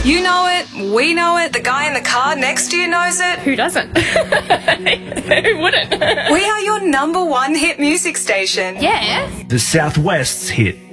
You know it, we know it, the guy in the car next to you knows it. Who doesn't? Who wouldn't? We are your number one hit music station. Yeah. The Southwest's hit